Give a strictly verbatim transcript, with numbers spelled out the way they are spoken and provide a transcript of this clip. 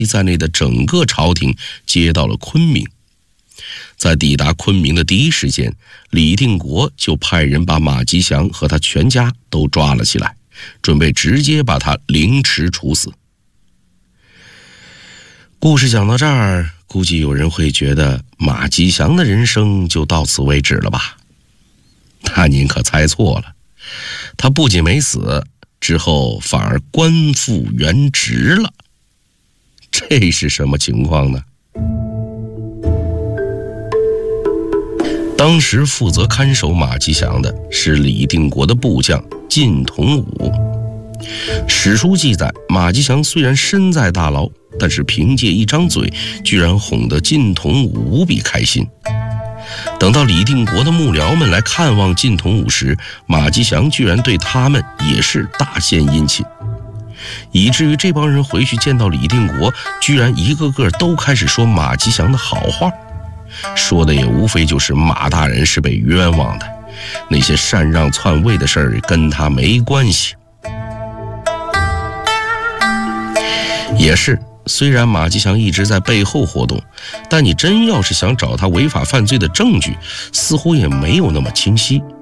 在内的整个朝廷接到了昆明。在抵达昆明的第一时间，李定国就派人把马吉祥和他全家都抓了起来，准备直接把他凌迟处死。故事讲到这儿，估计有人会觉得马吉祥的人生就到此为止了吧？那您可猜错了，他不仅没死，之后反而官复原职了。这是什么情况呢？当时负责看守马吉祥的是李定国的部将靳同武。史书记载，马吉祥虽然身在大牢，但是凭借一张嘴，居然哄得靳同武无比开心。等到李定国的幕僚们来看望靳同武时，马吉祥居然对他们也是大献殷勤，以至于这帮人回去见到李定国，居然一个个都开始说马吉祥的好话，说的也无非就是马大人是被冤枉的，那些禅让篡位的事儿跟他没关系。也是，虽然马吉祥一直在背后活动，但你真要是想找他违法犯罪的证据，似乎也没有那么清晰。